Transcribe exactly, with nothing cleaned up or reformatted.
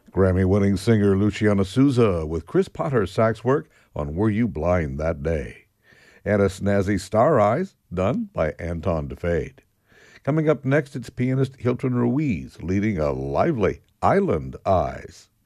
Grammy-winning singer Luciana Souza with Chris Potter's sax work on Were You Blind That Day? And a snazzy Star Eyes, done by Anton DeFade. Coming up next, it's pianist Hilton Ruiz leading a lively Island Eyes.